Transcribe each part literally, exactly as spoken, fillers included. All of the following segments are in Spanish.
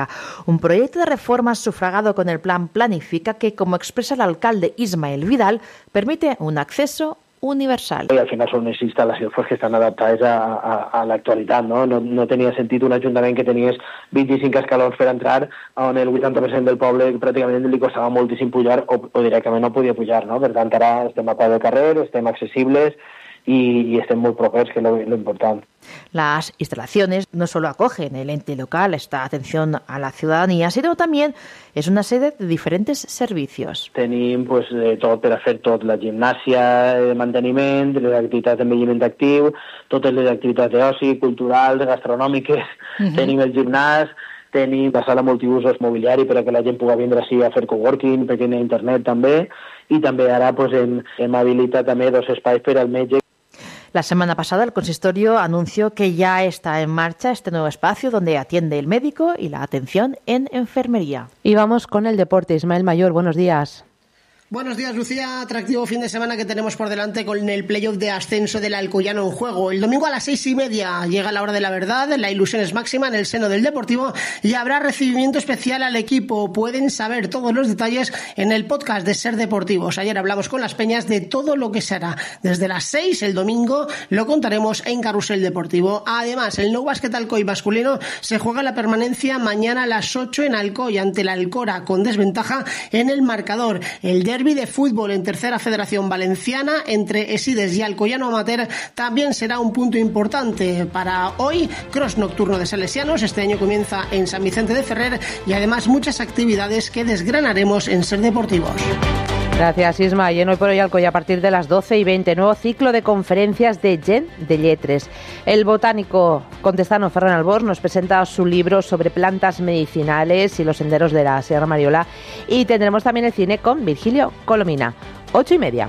Un proyecto de reforma sufragado con el plan Planifica que, como expresa el alcalde Ismael Vidal, permite un acceso universal. I al final són unes instal·lacions pues, que estan adaptades a, a, a l'actualitat, no? No, no tenia sentit un ajuntament que tenies vint-i-cinc escalons per entrar, on el vuitanta per cent del poble pràcticament li costava moltíssim pujar o, o directament no podia pujar, no? Per tant, ara estem a peu del carrer, estem accessibles y, y estén muy propers, que es lo, lo importante. Las instalaciones no solo acogen el ente local, esta atención a la ciudadanía, sino también es una sede de diferentes servicios. Tenim pues, de tot per a fer tot, la gimnàsia de manteniment, les activitats d'envelliment actiu, totes les activitats d'oci, culturals, gastronòmiques, uh-huh. Tenim el gimnàs, tenim la sala multiusos mobiliari per a que la gent pugui vindre així a fer coworking, perquè hi ha internet també, i també ara pues, hem, hem habilitat també dos espais per al metge. La semana pasada el consistorio anunció que ya está en marcha este nuevo espacio donde atiende el médico y la atención en enfermería. Y vamos con el deporte. Ismael Mayor, buenos días. Buenos días, Lucía. Atractivo fin de semana que tenemos por delante con el playoff de ascenso del Alcoyano en juego. El domingo a las seis y media llega la hora de la verdad, la ilusión es máxima en el seno del Deportivo y habrá recibimiento especial al equipo. Pueden saber todos los detalles en el podcast de Ser Deportivos. Ayer hablamos con las peñas de todo lo que se hará. Desde las seis el domingo lo contaremos en Carrusel Deportivo. Además, el Nou Básquet Alcoy masculino se juega la permanencia mañana a las ocho en Alcoy ante la Alcora con desventaja en el marcador. El derbi de fútbol en Tercera Federación Valenciana entre Esides y Alcoyano Amateur también será un punto importante para hoy. Cross nocturno de salesianos, este año comienza en San Vicente de Ferrer y además muchas actividades que desgranaremos en Ser Deportivos. Gracias, Isma. Y en Hoy por Hoy Alcoy a partir de las doce y veinte, nuevo ciclo de conferencias de Gen de Lletres. El botánico contestano Ferran Albors nos presenta su libro sobre plantas medicinales y los senderos de la Sierra Mariola. Y tendremos también el cine con Virgilio Colomina. Ocho y media.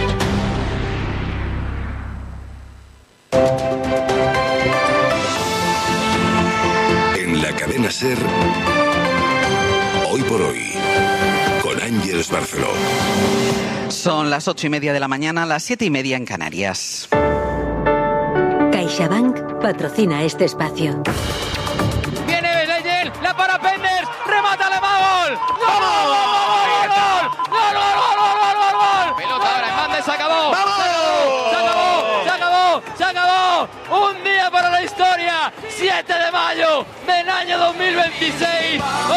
En la cadena Ser, Hoy por Hoy, con Ángeles Barceló. Son las ocho y media de la mañana, las siete y media en Canarias. CaixaBank patrocina este espacio. Viene Belleyen, la para Penders, remata Lemagol. ¡Gol! ¡Gol! ¡Gol! ¡Gol! ¡Gol! ¡Gol! ¡Gol! Pelota ahora en banda, se acabó. ¡Vamos! Se acabó, se acabó, se acabó. Un día para la historia, siete de mayo del año dos mil veintiséis.